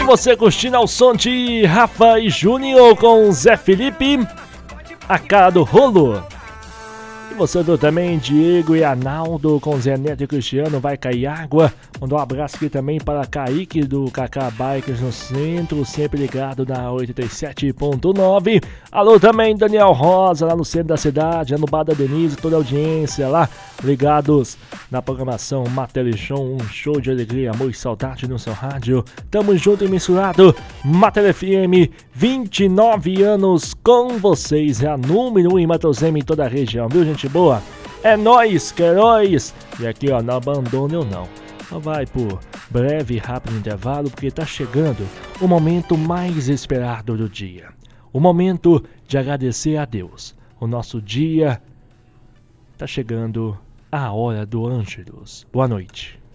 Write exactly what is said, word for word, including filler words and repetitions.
você curtindo ao som de Rafa e Júnior com Zé Felipe, A Cara do Rolo. E você ouviu também Diego e Arnaldo com Zé Neto e Cristiano, Vai Cair Água. Mandou um abraço aqui também para Kaique do Kaká Bikers no centro, sempre ligado na oitenta e sete ponto nove. Alô também Daniel Rosa lá no centro da cidade, Anubada Denise, toda a audiência lá, ligados na programação Matele Show, um show de alegria, amor e saudade no seu rádio. Tamo junto e misturado, Matele F M, vinte e nove anos com vocês, é a número um em Matosema em toda a região, viu gente boa? É nóis, que heróis! E aqui ó, não abandone eu não. Só vai por breve e rápido intervalo, porque tá chegando o momento mais esperado do dia. O momento de agradecer a Deus. O nosso dia tá chegando a hora do Ângelus. Boa noite.